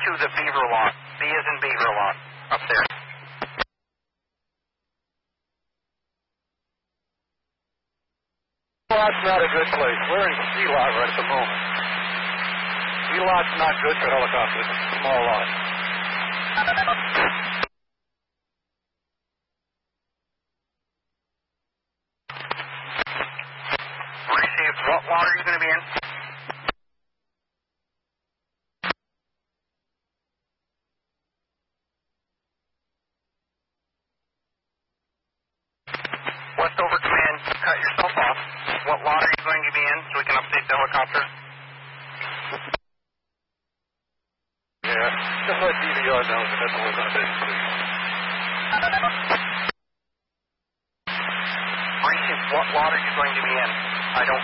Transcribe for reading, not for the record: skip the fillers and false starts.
to the Beaver lot. B as in Beaver lot. Up there. Lot's not a good place. We're in C lot right at the moment. C lot's not good for helicopters. It's a small lot. Received. What lot are you going to be in? Westover Command, cut yourself off. What lot are you going to be in so we can update the helicopter? Yeah, just let DVR know that that's what we're going to do, please. Received. What lot are you going to be in? I don't